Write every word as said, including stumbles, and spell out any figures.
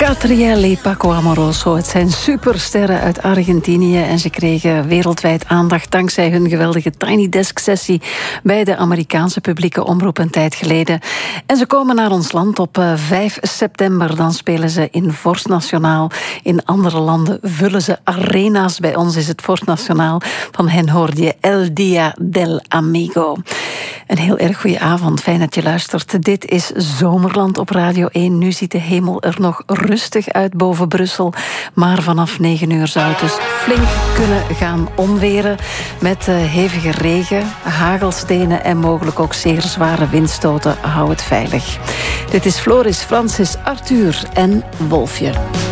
Catriel, Paco Amoroso. Het zijn supersterren uit Argentinië en ze kregen wereldwijd aandacht dankzij hun geweldige Tiny Desk-sessie bij de Amerikaanse publieke omroep een tijd geleden. En ze komen naar ons land op vijf september. Dan spelen ze in Vorst Nationaal. In andere landen vullen ze arena's. Bij ons is het Vorst Nationaal. Van hen hoorde je El Dia del Amigo. Een heel erg goede avond. Fijn dat je luistert. Dit is Zomerland op Radio één. Nu ziet de hemel er nog rustig uit boven Brussel. Maar vanaf negen uur zou het dus flink kunnen gaan onweren. Met uh, hevige regen, hagelstenen en mogelijk ook zeer zware windstoten. Hou het veilig. Dit is Floris, Francis, Arthur en Wolfje.